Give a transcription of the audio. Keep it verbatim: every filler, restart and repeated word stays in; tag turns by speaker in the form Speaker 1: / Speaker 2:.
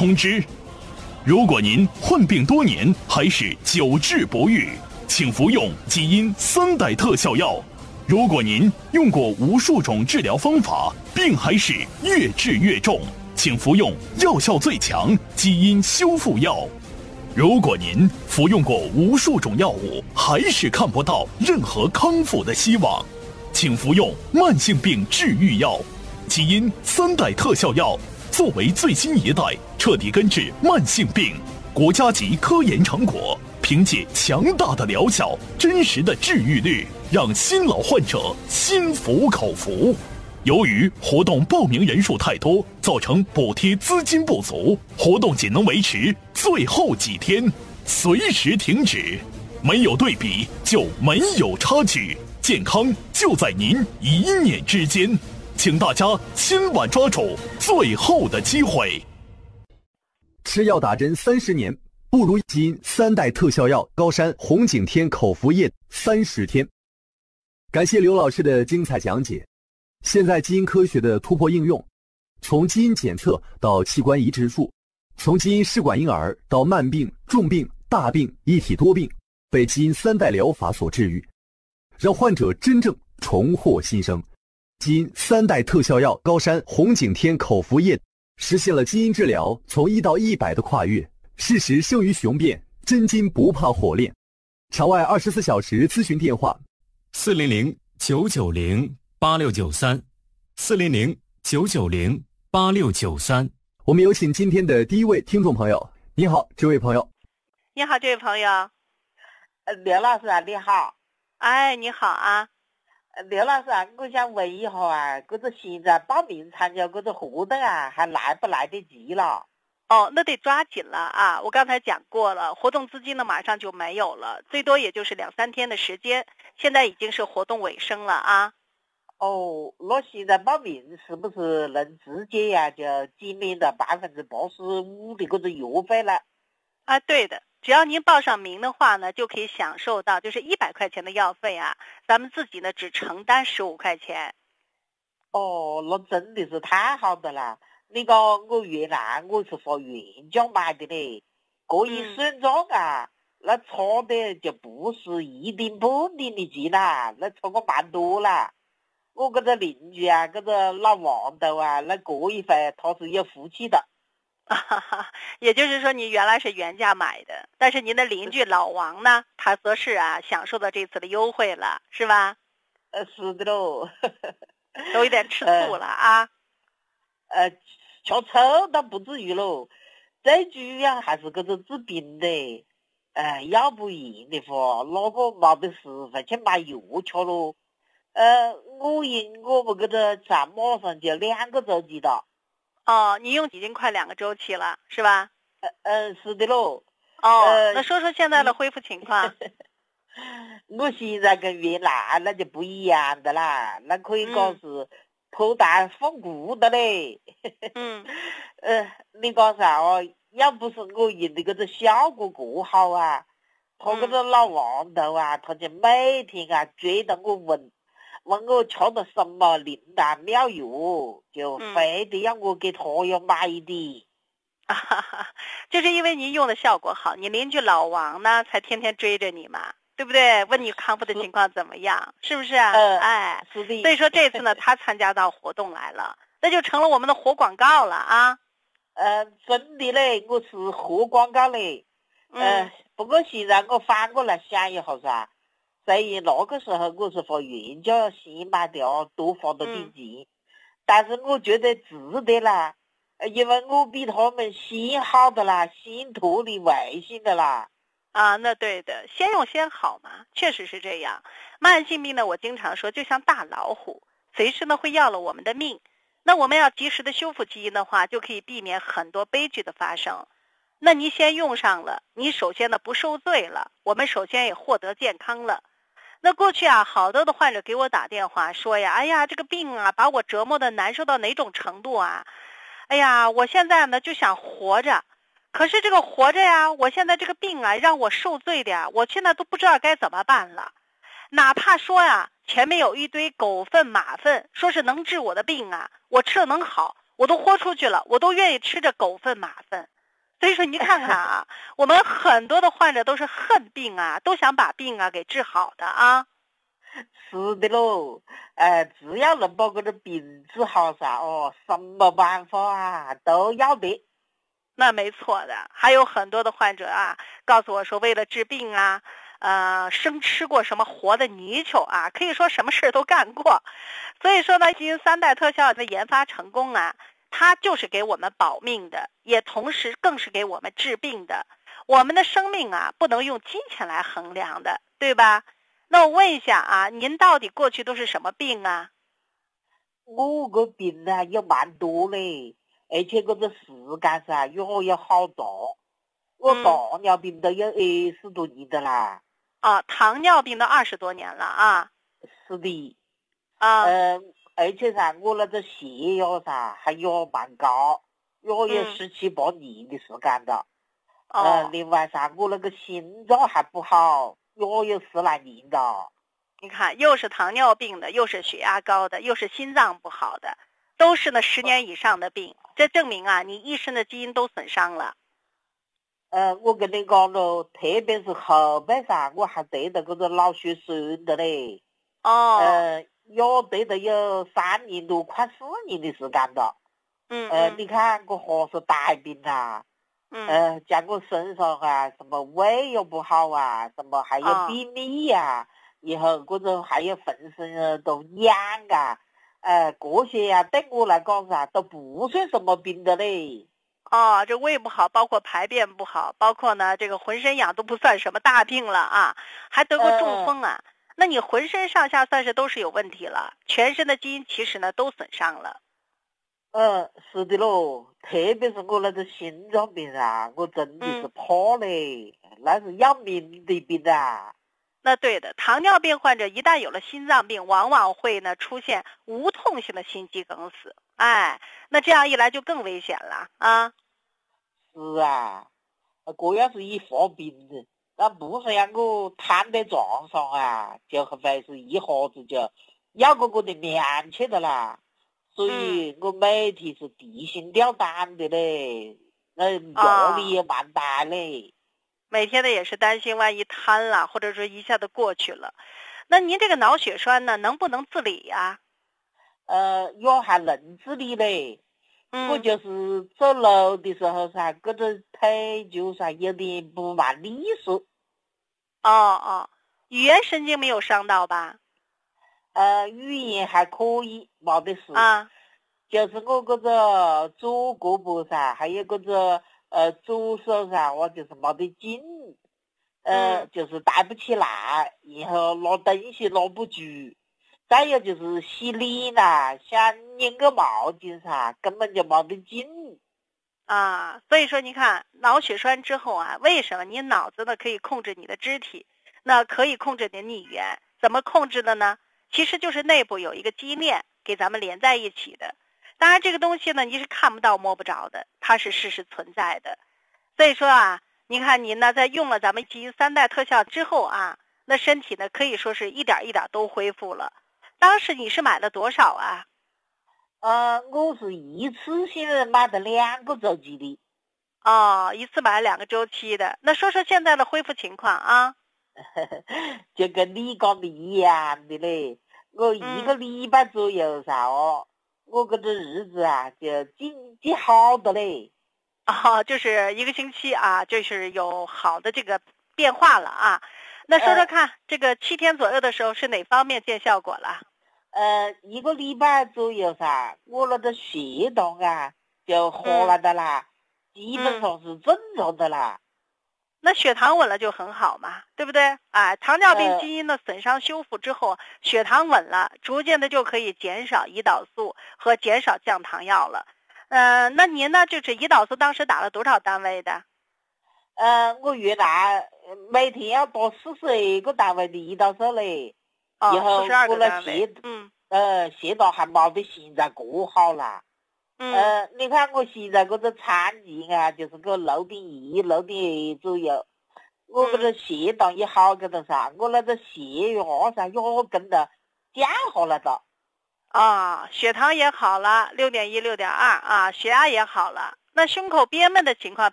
Speaker 1: 通知：如果您患病多年还是久治不愈，请服用基因三代特效药。如果您用过无数种治疗方法，病还是越治越重，请服用药效最强基因修复药。如果您服用过无数种药物，还是看不到任何康复的希望，请服用慢性病治愈药基因三代特效药。作为最新一代彻底根治慢性病国家级科研成果，凭借强大的疗效、真实的治愈率，让新老患者心服口服。由于活动报名人数太多，造成补贴资金不足，活动仅能维持最后几天，随时停止。没有对比就没有差距，健康就在您一念之间。请大家千万抓住最后的机会。
Speaker 2: 吃药打针三十年，不如基因三代特效药高山红景天口服液三十天。感谢刘老师的精彩讲解。现在基因科学的突破应用，从基因检测到器官移植术，从基因试管婴儿到慢病、重病、大病一体多病，被基因三代疗法所治愈，让患者真正重获新生。基因三代特效药高山红景天口服液实现了基因治疗从一到一百的跨越，事实胜于雄辩，真金不怕火炼。场外二十四小时咨询电话：
Speaker 3: 四零零九九零八六九三，四零零九九零八六九三。
Speaker 2: 我们有请今天的第一位听众朋友。你好，这位朋友。
Speaker 4: 你好，这位朋友。
Speaker 5: 呃，刘老师啊，你好。
Speaker 4: 哎，你好啊。
Speaker 5: 刘老师啊，我想问一下啊，这个现在报名参加这个活动啊，还来不来得及了？
Speaker 4: 哦，那得抓紧了啊！我刚才讲过了，活动资金呢马上就没有了，最多也就是两三天的时间，现在已经是活动尾声了啊。
Speaker 5: 哦，那现在报名是不是能直接呀、啊、就减免到百分之八十五的这个药费了？
Speaker 4: 啊，对的。只要您报上名的话呢，就可以享受到就是一百块钱的药费啊，咱们自己呢只承担十五块钱。
Speaker 5: 哦，那真的是太好的了。那个我原来我是花原价买的嘞，这一算账啊，嗯、那差的就不是一点半点的钱啦，那差个蛮多啦。我这个邻居啊，这个老王头啊，那这一回他是有福气的。
Speaker 4: 啊哈哈，也就是说你原来是原价买的，但是您的邻居老王呢，他则是啊享受到这次的优惠了，是吧？
Speaker 5: 呃，是的喽，
Speaker 4: 都有点吃醋了啊。
Speaker 5: 呃，吃醋倒不至于喽，最主要还是这个治病的。呃，要不然的话，那个没得时间去买药吃喽。呃，我因我们这个才马上就两个周期了。
Speaker 4: 哦，你用已经快两个周期了，是吧？
Speaker 5: 呃呃，是的喽。
Speaker 4: 哦、
Speaker 5: 呃，
Speaker 4: 那说说现在的恢复情况。
Speaker 5: 我现在跟原来那就不一样的啦，那可以讲是脱胎换骨的嘞。
Speaker 4: 嗯。
Speaker 5: 呃，你讲啥哦？要不是我用的这个效果过好啊，他这个老王头啊，他就每天啊追着我问。问我吃的什么灵丹妙药，就非得让我给他要买的。
Speaker 4: 啊哈哈，就是因为您用的效果好，你邻居老王呢才天天追着你嘛，对不对？问你康复的情况怎么样，是不是啊？
Speaker 5: 呃、
Speaker 4: 哎，
Speaker 5: 是的。
Speaker 4: 所以说这次呢，他参加到活动来了，那就成了我们的活广告了啊。
Speaker 5: 呃，真的嘞，我是活广告嘞。呃，
Speaker 4: 嗯、
Speaker 5: 不过现在我反过来想一下噻。所以那个时候我是花原价先买的啊，多花了点钱，嗯、但是我觉得值得啦，因为我比他们先好的啦，先脱离危险的啦。
Speaker 4: 啊，那对的，先用先好嘛，确实是这样。慢性病呢，我经常说就像大老虎，随时呢会要了我们的命。那我们要及时的修复基因的话，就可以避免很多悲剧的发生。那你先用上了，你首先呢不受罪了，我们首先也获得健康了。那过去啊，好多的患者给我打电话说呀，哎呀，这个病啊，把我折磨的难受到哪种程度啊？哎呀，我现在呢就想活着，可是这个活着呀，我现在这个病啊，让我受罪的呀，我现在都不知道该怎么办了。哪怕说呀，前面有一堆狗粪马粪，说是能治我的病啊，我吃了能好， 我都豁出去了，我都愿意吃着狗粪马粪。所以说你看看啊，我们很多的患者都是恨病啊，都想把病啊给治好的啊。
Speaker 5: 是的喽，呃，只要能把这个病治好噻，哦，什么办法啊都要得。
Speaker 4: 那没错的，还有很多的患者啊，告诉我说，为了治病啊，呃，生吃过什么活的泥鳅啊，可以说什么事都干过。所以说呢，基因三代特效的研发成功啊，它就是给我们保命的，也同时更是给我们治病的。我们的生命啊，不能用金钱来衡量的，对吧？那我问一下啊，您到底过去都是什么病啊？
Speaker 5: 我个病啊也蛮多嘞，而且这个时间噻也也好长。我糖尿病都有二十多年的啦。
Speaker 4: 啊，糖尿病都二十多年了啊。
Speaker 5: 是的。
Speaker 4: 啊。
Speaker 5: 呃，而且噻，我那个血压噻还也蛮高，也有十七八年的时间的。
Speaker 4: 哦。
Speaker 5: 呃，另外噻，我那个心脏还不好，也有十来年的。
Speaker 4: 你看，又是糖尿病的，又是血压高的，又是心脏不好的，都是呢十年以上的病。这证明啊，你一身的基因都损伤了。
Speaker 5: 呃，我跟你讲喽，特别是后背噻，我还得的这个脑血栓的嘞。
Speaker 4: 哦。
Speaker 5: 呃，也得的有三年多，快四年的时间的。
Speaker 4: 嗯。
Speaker 5: 呃，你看我还是大病啊。
Speaker 4: 嗯。
Speaker 5: 呃，在我身上啊，什么胃又不好啊，什么还有便秘啊，以后这种还有浑身都痒啊，呃，这些啊对我来讲噻，都不算什么病的嘞。
Speaker 4: 哦，这胃不好，包括排便不好，包括呢这个浑身痒都不算什么大病了啊，还得过中风啊。呃、那你浑身上下算是都是有问题了，全身的基因其实呢都损伤了。
Speaker 5: 嗯，是的咯，特别是我那个心脏病啊，我真的是怕嘞，嗯、那是要命的病啊。
Speaker 4: 那对的，糖尿病患者一旦有了心脏病，往往会呢出现无痛性的心肌梗死。哎，那这样一来就更危险了啊。
Speaker 5: 是啊，这要是一发病的，那不是让我瘫在床上啊，就会是一下子就要个我的命去的啦。所以我每天是提心吊胆的嘞，那压力也蛮大嘞。
Speaker 4: 哦，每天的也是担心万一瘫了，或者说一下子过去了。那您这个脑血栓呢，能不能自理呀？
Speaker 5: 呃，也还能自理嘞。
Speaker 4: 嗯、
Speaker 5: 我就是走路的时候噻，这个腿就噻有点不蛮利索。
Speaker 4: 哦哦，语言神经没有伤到吧？
Speaker 5: 呃，语言还可以，没得事。
Speaker 4: 啊。
Speaker 5: 就是我这个左胳膊噻，还有这个呃左手噻，我就是没得劲，呃，
Speaker 4: 嗯、
Speaker 5: 就是抬不起来，然后拿东西拿不住。再有就是洗脸啦，想拧个毛巾噻，根本就没得劲。
Speaker 4: 啊，所以说你看脑血栓之后啊，为什么你脑子呢可以控制你的肢体，那可以控制你的语言？怎么控制的呢？其实就是内部有一个基因链给咱们连在一起的。当然这个东西呢你是看不到摸不着的，它是事实存在的。所以说啊，你看您呢在用了咱们基因三代特效之后啊，那身体呢可以说是一点一点都恢复了。当时你是买了多少啊？
Speaker 5: 呃，我是一次性买的两个周期的。
Speaker 4: 哦，一次买两个周期的。那说说现在的恢复情况啊？
Speaker 5: 就跟你讲的一样的嘞，我一个礼拜左右噻哦，嗯、我这个日子啊就渐渐好的嘞。
Speaker 4: 哦，就是一个星期啊，就是有好的这个变化了啊。那说说看，呃、这个七天左右的时候是哪方面见效果了？
Speaker 5: 呃，一个礼拜左右噻，我那个血糖啊就下来的啦，嗯、基本上是正常的啦。
Speaker 4: 那血糖稳了就很好嘛，对不对？哎，糖尿病基因的损伤修复之后，呃、血糖稳了，逐渐的就可以减少胰岛素和减少降糖药了。呃，那您呢，就是胰岛素当时打了多少单位的？
Speaker 5: 呃，我原来每天要打四十二个单位的胰岛素嘞。
Speaker 4: 哦，
Speaker 5: 以后
Speaker 4: 四十二个单
Speaker 5: 位。
Speaker 4: 嗯。
Speaker 5: 呃，血糖还没得现在这好啦。
Speaker 4: 嗯。
Speaker 5: 呃，你看我现在这个产检啊，就是个六点一、六点二左右。我这个血糖也好个的噻，我那个血压噻也跟着降下来的。
Speaker 4: 啊，血糖也好了，六点一、六点二啊，血压也好了。那胸口憋闷的情况